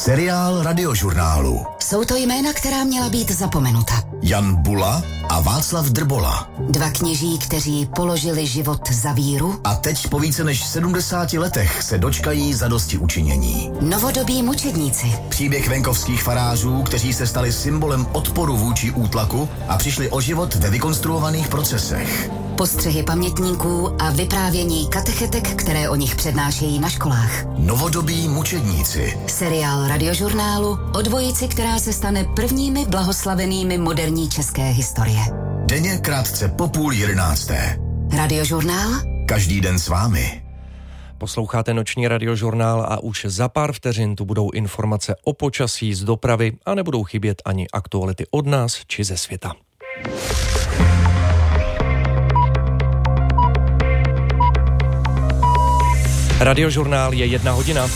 Seriál Radiožurnálu. Jsou to jména, která měla být zapomenuta. Jan Bula a Václav Drbola. Dva kněží, kteří položili život za víru. A teď po více než 70 letech se dočkají zadosti učinění. Novodobí mučedníci. Příběh venkovských farářů, kteří se stali symbolem odporu vůči útlaku a přišli o život ve vykonstruovaných procesech. Postřehy pamětníků a vyprávění katechetek, které o nich přednášejí na školách. Novodobí mučedníci. Seriál Radiožurnálu o dvojici, která se stane prvními blahoslavenými moderní české historie. Denně krátce po 10:30. Radiožurnál? Každý den s vámi. Posloucháte noční Radiožurnál a už za pár vteřin tu budou informace o počasí z dopravy a nebudou chybět ani aktuality od nás či ze světa. Radiožurnál je 1 hodina.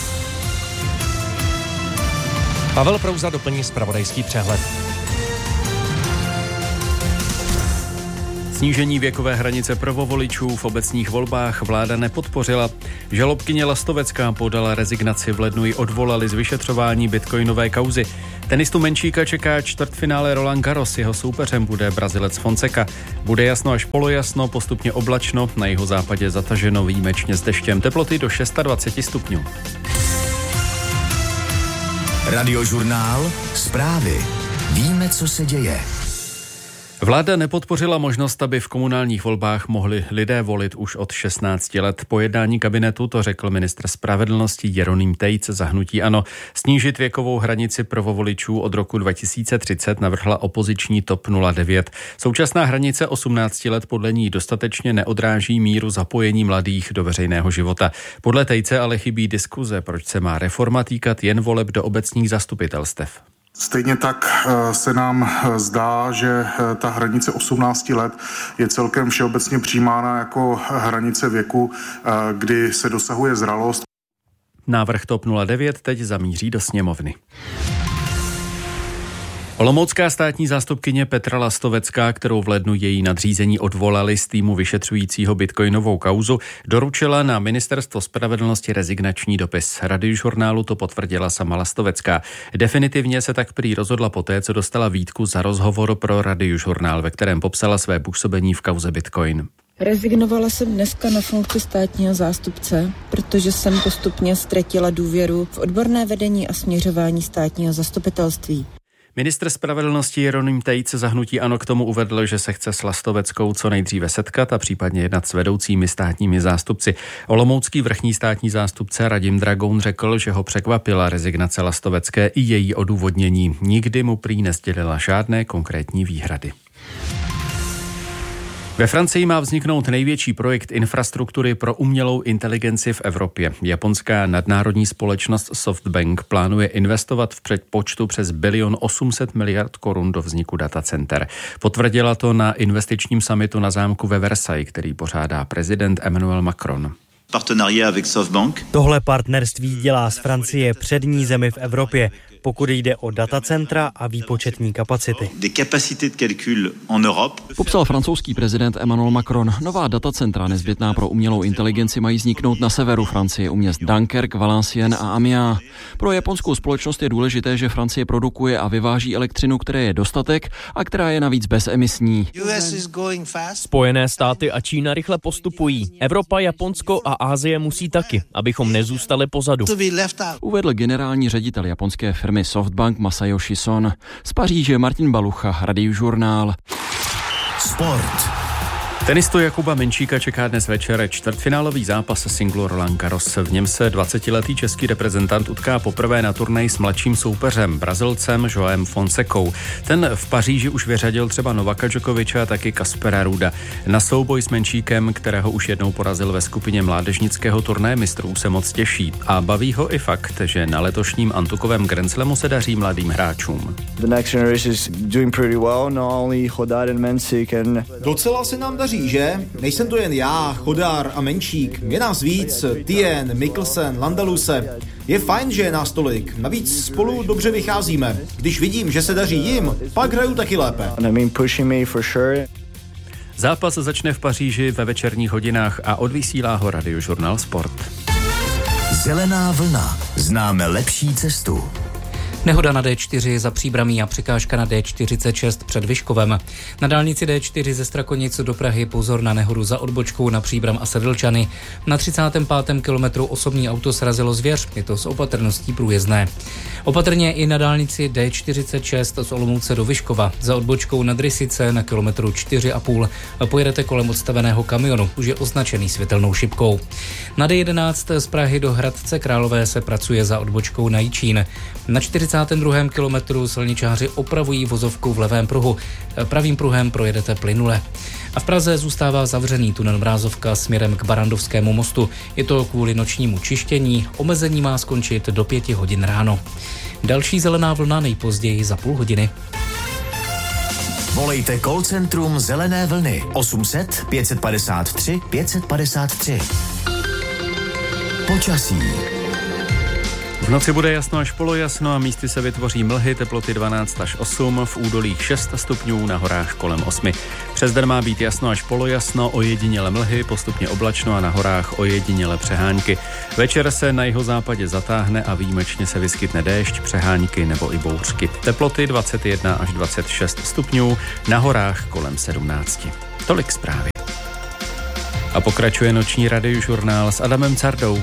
Pavel Prouza doplní zpravodajský přehled. Snížení věkové hranice prvovoličů v obecních volbách vláda nepodpořila. Žalobkyně Lastovecká podala rezignaci, v lednu ji odvolali z vyšetřování bitcoinové kauzy. Tenistu Menčíka čeká čtvrtfinále Roland Garros, jeho soupeřem bude Brazilec Fonseca. Bude jasno až polojasno, postupně oblačno, na jihozápadě zataženo výjimečně s deštěm, teploty do 26 stupňů. Radiožurnál, zprávy. Víme, co se děje. Vláda nepodpořila možnost, aby v komunálních volbách mohli lidé volit už od 16 let. Po jednání kabinetu to řekl ministr spravedlnosti Jeroným Tejc za hnutí ANO. Snížit věkovou hranici prvovoličů od roku 2030 navrhla opoziční TOP 09. Současná hranice 18 let podle ní dostatečně neodráží míru zapojení mladých do veřejného života. Podle Tejce ale chybí diskuze, proč se má reforma týkat jen voleb do obecních zastupitelstev. Stejně tak se nám zdá, že ta hranice 18 let je celkem všeobecně přijímána jako hranice věku, kdy se dosahuje zralost. Návrh TOP 09 teď zamíří do sněmovny. Olomoucká státní zástupkyně Petra Lastovecká, kterou v lednu její nadřízení odvolali z týmu vyšetřujícího bitcoinovou kauzu, doručila na ministerstvo spravedlnosti rezignační dopis. Radiožurnálu to potvrdila sama Lastovecká. Definitivně se tak prý rozhodla poté, co dostala výtku za rozhovor pro Radiožurnál, ve kterém popsala své působení v kauze Bitcoin. Rezignovala jsem dneska na funkci státního zástupce, protože jsem postupně ztratila důvěru v odborné vedení a směřování státního zastupitelství. Ministr spravedlnosti Jeroným Tejc za hnutí ANO k tomu uvedl, že se chce s Lastoveckou co nejdříve setkat a případně jednat s vedoucími státními zástupci. Olomoucký vrchní státní zástupce Radim Dragoun řekl, že ho překvapila rezignace Lastovecké i její odůvodnění. Nikdy mu prý nesdělila žádné konkrétní výhrady. Ve Francii má vzniknout největší projekt infrastruktury pro umělou inteligenci v Evropě. Japonská nadnárodní společnost SoftBank plánuje investovat v předpočtu přes 1,8 miliard korun do vzniku datacenter. Potvrdila to na investičním summitu na zámku ve Versailles, který pořádá prezident Emmanuel Macron. Tohle partnerství dělá z Francie přední zemi v Evropě, pokud jde o datacentra a výpočetní kapacity. Popsal francouzský prezident Emmanuel Macron. Nová datacentra nezbytná pro umělou inteligenci mají vzniknout na severu Francie u měst Dunkerque, Valenciennes a Amiens. Pro japonskou společnost je důležité, že Francie produkuje a vyváží elektřinu, které je dostatek a která je navíc bezemisní. Spojené státy a Čína rychle postupují. Evropa, Japonsko a Asie musí taky, abychom nezůstali pozadu. Uvedl generální ředitel japonské firmy SoftBank Masayoshi Son. Z Paříže Martin Balucha, Radiožurnál. Sport. Tenistu Jakuba Menčíka čeká dnes večer čtvrtfinálový zápas singlu Roland Garros. V něm se 20letý český reprezentant utká poprvé na turnaji s mladším soupeřem, Brazilcem Joaem Fonsecou. Ten v Paříži už vyřadil třeba Novaka Djokoviča a taky Kaspera Ruda. Na souboj s Menčíkem, kterého už jednou porazil ve skupině mládežnického turnaje mistrů, se moc těší. A baví ho i fakt, že na letošním antukovém Grand Slamu se daří mladým hráčům. Docela se nám daří, že? Nejsem to jen já, Chodár a Menčík. Je nás víc, Tien, Mikkelsen, Landaluse. Je fajn, že je nás tolik. Navíc spolu dobře vycházíme. Když vidím, že se daří jim, pak hraju taky lépe. Zápas začne v Paříži ve večerních hodinách a odvysílá ho Radiožurnál Sport. Zelená vlna. Známe lepší cestu. Nehoda na D4 za Příbramí a překážka na D46 před Vyškovem. Na dálnici D4 ze Strakonic do Prahy pozor na nehodu za odbočkou na Příbram a Sedlčany. Na 35. kilometru osobní auto srazilo zvěř, je to s opatrností průjezdné. Opatrně i na dálnici D46 z Olomouce do Vyškova. Za odbočkou na Rysice na kilometru 4,5 pojedete kolem odstaveného kamionu, už je označený světelnou šipkou. Na D11 z Prahy do Hradce Králové se pracuje za odbočkou na Jičín. Na 42. kilometru silničáři opravují vozovku v levém pruhu. Pravým pruhem projedete plynule. A v Praze zůstává zavřený tunel Mrázovka směrem k Barandovskému mostu. Je to kvůli nočnímu čištění. Omezení má skončit do 5 hodin ráno. Další zelená vlna nejpozději za půl hodiny. Volejte call centrum Zelené vlny 800 553 553. Počasí. V noci bude jasno až polojasno a místy se vytvoří mlhy, teploty 12 až 8, v údolích 6 stupňů, na horách kolem 8. Přes den má být jasno až polojasno, ojediněle mlhy, postupně oblačno a na horách ojediněle přehánky. Večer se na jihozápadě zatáhne a výjimečně se vyskytne déšť, přehánky nebo i bouřky. Teploty 21 až 26 stupňů, na horách kolem 17. Tolik zprávy. A pokračuje noční radiožurnál s Adamem Cardou.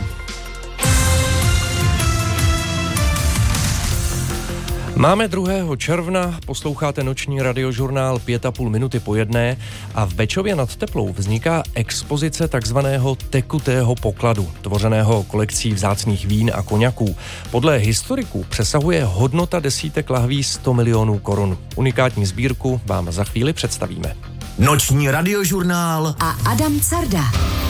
Máme 2. června, posloucháte noční radiožurnál 5,5 minuty po 1 a v Bečově nad Teplou vzniká expozice takzvaného tekutého pokladu, tvořeného kolekcí vzácných vín a koňaků. Podle historiků přesahuje hodnota desítek lahví 100 milionů korun. Unikátní sbírku vám za chvíli představíme. Noční radiožurnál a Adam Carda.